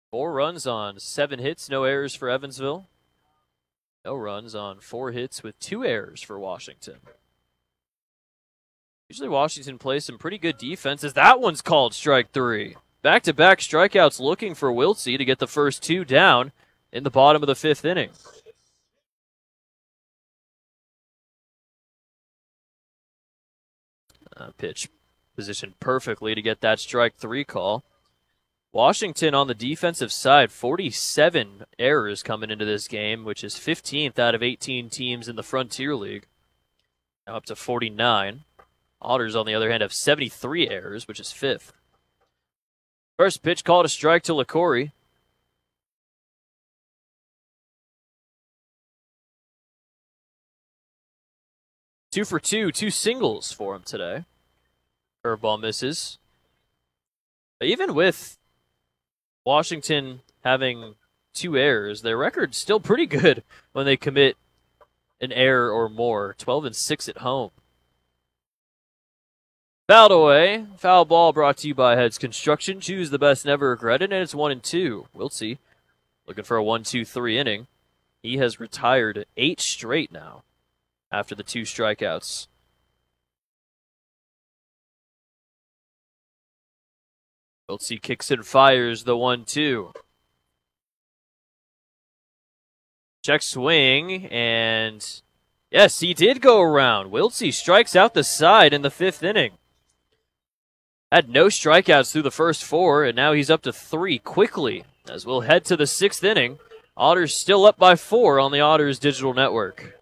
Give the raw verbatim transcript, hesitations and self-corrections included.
Four runs on seven hits, no errors for Evansville. No runs on four hits with two errors for Washington. Usually Washington plays some pretty good defenses. That one's called strike three. Back-to-back strikeouts looking for Wiltsey to get the first two down in the bottom of the fifth inning. Uh, pitch positioned perfectly to get that strike three call. Washington on the defensive side, forty-seven errors coming into this game, which is fifteenth out of eighteen teams in the Frontier League. Now up to forty-nine. Otters, on the other hand, have seventy-three errors, which is fifth. First pitch called a strike to LaCorey. Two for two, two singles for him today. Curveball misses. Even with Washington having two errors, their record's still pretty good when they commit an error or more. twelve and six at home. Fouled away. Foul ball brought to you by Heads Construction. Choose the best, never regretted, and it's one and two. Wiltsey looking for a one two three inning. He has retired eight straight now after the two strikeouts. Wiltsey kicks and fires the one two. Check swing, and yes, he did go around. Wiltsey strikes out the side in the fifth inning. Had no strikeouts through the first four, and now he's up to three quickly as we'll head to the sixth inning. Otters still up by four on the Otters Digital Network.